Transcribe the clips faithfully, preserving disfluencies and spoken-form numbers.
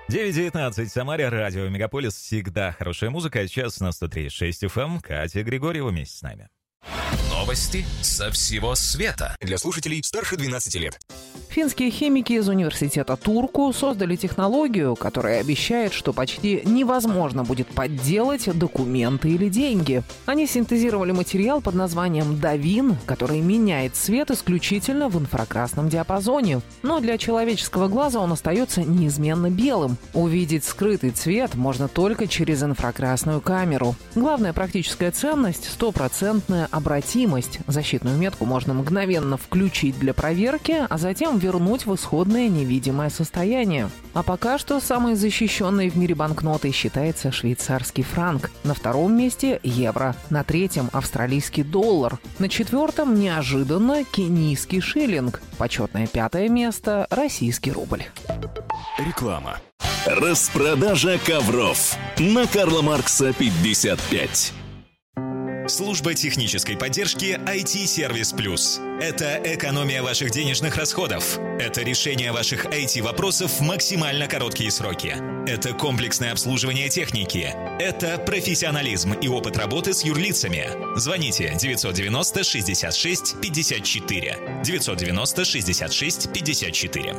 девять девятнадцать, Самаре, радио Мегаполис, всегда хорошая музыка. Сейчас на сто три и шесть эф эм. Катя Григорьева вместе с нами. Новости со всего света. Для слушателей старше двенадцати лет. Финские химики из университета Турку создали технологию, которая обещает, что почти невозможно будет подделать документы или деньги. Они синтезировали материал под названием «Давин», который меняет цвет исключительно в инфракрасном диапазоне. Но для человеческого глаза он остается неизменно белым. Увидеть скрытый цвет можно только через инфракрасную камеру. Главная практическая ценность – стопроцентная обратимость. Защитную метку можно мгновенно включить для проверки, а затем вернуть в исходное невидимое состояние. А пока что самой защищенной в мире банкнотой считается швейцарский франк. На втором месте – евро. На третьем – австралийский доллар. На четвертом – неожиданно кенийский шиллинг. Почетное пятое место – российский рубль. Реклама. Распродажа ковров на Карла Маркса пятьдесят пять. Служба технической поддержки ай ти-сервис плюс. Это экономия ваших денежных расходов. Это решение ваших ай ти-вопросов в максимально короткие сроки. Это комплексное обслуживание техники. Это профессионализм и опыт работы с юрлицами. Звоните девятьсот девяносто шестьдесят шесть пятьдесят четыре. девятьсот девяносто шестьдесят шесть пятьдесят четыре.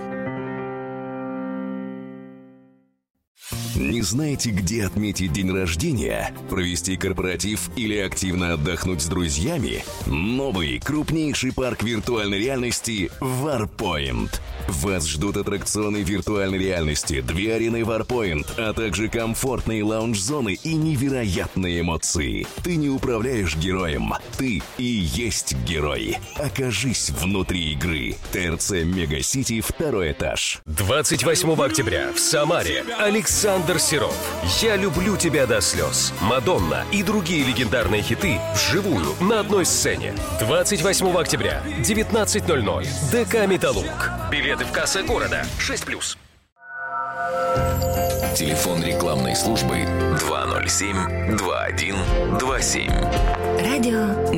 Не знаете, где отметить день рождения, провести корпоратив или активно отдохнуть с друзьями? Новый, крупнейший парк виртуальной реальности Warpoint. Вас ждут аттракционы виртуальной реальности, две арены Warpoint, а также комфортные лаунж-зоны и невероятные эмоции. Ты не управляешь героем, ты и есть герой. Окажись внутри игры. ТРЦ Мегасити, второй этаж. двадцать восьмого октября в Самаре Александр Серов. «Я люблю тебя до слез», «Мадонна» и другие легендарные хиты вживую на одной сцене. двадцать восьмого октября, девятнадцать ноль ноль. ДК «Металлург». Билеты в кассе города. шесть плюс. Телефон рекламной службы два ноль семь два один два семь. Радио